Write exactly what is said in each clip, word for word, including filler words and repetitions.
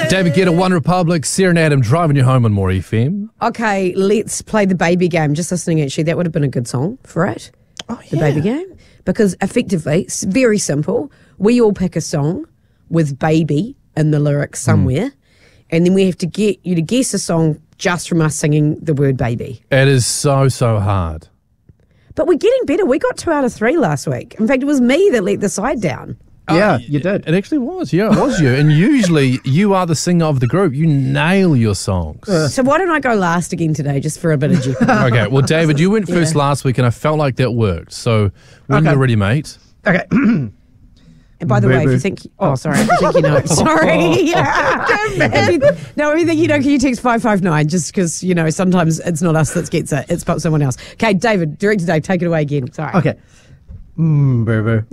David Guetta, One Republic, Sarah and Adam driving you home on More F M. Okay, let's play the baby game. Just listening, actually, that would have been a good song for it. Oh, yeah. The baby game. Because effectively, it's very simple. We all pick a song with baby in the lyrics somewhere, mm. and then we have to get you to guess a song just from us singing the word baby. It is so, so hard. But we're getting better. We got two out of three last week. In fact, it was me that let the side down. Yeah, uh, you did. It actually was. Yeah, it was you. And usually you are the singer of the group. You nail your songs. Uh. So why don't I go last again today just for a bit of jeopardy? Okay, well, David, you went first yeah. last week and I felt like that worked. So when okay. you're ready, mate. Okay. And by the way, if you think, oh, sorry, if you think you know, sorry. Yeah. If you, no, if you think you know, can you text five five nine just because, you know, sometimes it's not us that gets it, it's someone else. Okay, David, Director Dave, take it away again. Sorry. Okay. Mm, baby.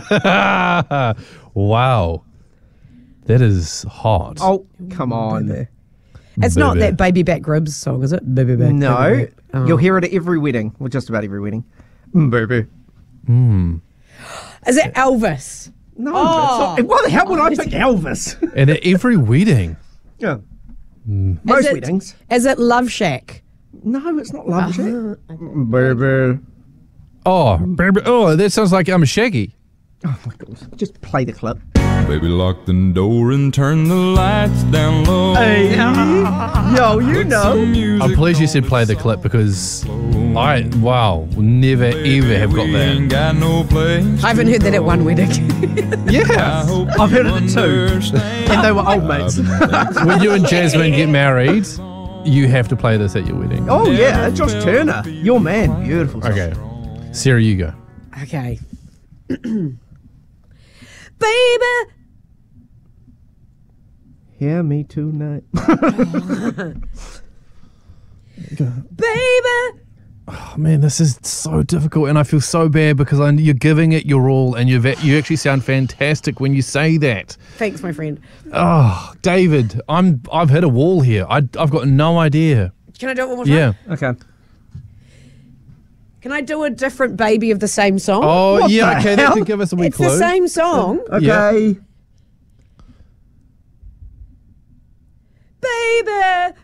Wow. That is hot. Oh, come on. Baby. It's baby. Not that Baby Back Ribs song, is it? Baby Back. No. Baby back. Oh. You'll hear it at every wedding, or just about every wedding. Mm, baby. Mm. Is it Elvis? No, oh. Why the hell would I pick Elvis? And at every wedding. Yeah. Mm. Most is it, weddings. Is it Love Shack? No, it's not Love uh, Shack. Okay. Baby. Oh, baby. Oh, that sounds like I'm a Shaggy. Oh, my God. Just play the clip. Baby, lock the door and turn the lights down low. Hey. Yo, you know. I'm pleased you said play the clip because I, wow, never ever have got that. Got no place I haven't heard that at one wedding. Yeah, I've heard it at two. And they were old mates. When you and Jasmine get married, you have to play this at your wedding. Oh, yeah, Josh Turner. Your man. Beautiful song. Okay. Sarah, you go. Okay. Baby. Hear me tonight. Baby. Oh, man, this is so difficult, and I feel so bad because I, you're giving it your all, and you've, you actually sound fantastic when you say that. Thanks, my friend. Oh, David, I'm I've hit a wall here. I, I've got no idea. Can I do it one more time? Yeah. Okay. Can I do a different baby of the same song? Oh, what yeah, okay, hell? that could give us a wee it's clue. It's the same song. Okay. Yeah. Baby.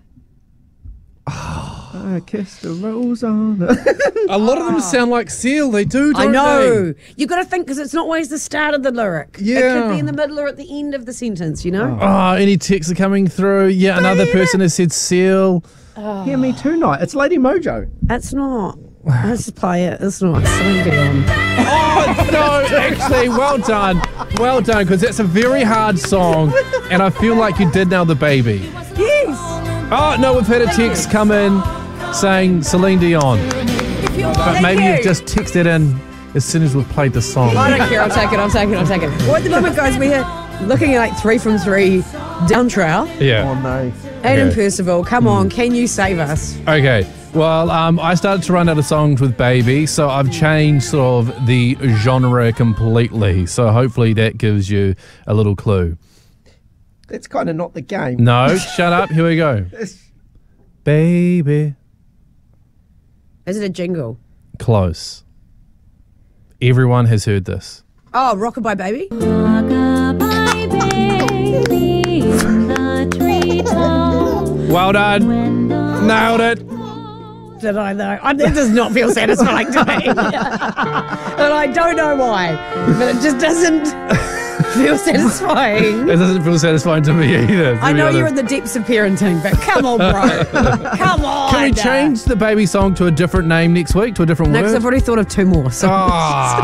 I kissed a rose on it. A lot of them sound like Seal. They do, don't I know. they? You got to think because it's not always the start of the lyric. Yeah. It could be in the middle or at the end of the sentence, you know? Oh, any texts are coming through. Yeah, Baby. Another person has said Seal. Oh. Hear me tonight. It's Lady Mojo. That's not. Let's just play it. It's not. Celine Dion. Oh, no, actually, well done. Well done, because that's a very hard song, and I feel like you did nail the baby. Yes. Oh, no, we've had a text come in saying Celine Dion. But Thank maybe you. you've just texted in as soon as we've played the song. I don't care. I'll take it. I'll take it. I'll take it. Well, at the moment, guys, we're looking at like three from three down trail. Yeah. Oh, no. Adam Okay. Percival, come on. Can you save us? Okay. Well, um, I started to run out of songs with Baby, so I've changed sort of the genre completely. So hopefully that gives you a little clue. That's kind of not the game. No, shut up. Here we go. Baby. Is it a jingle? Close. Everyone has heard this. Oh, Rockabye Baby? Rockabye baby in the treetop. Well done. Nailed it. Did I know? I, it does not feel satisfying to me. And I don't know why, but it just doesn't feel satisfying. It doesn't feel satisfying to me either. I know you're in the depths of parenting, but come on, bro. Come on. Can we change the Baby song to a different name next week, to a different No, because word? I've already thought of two more. So. Ah.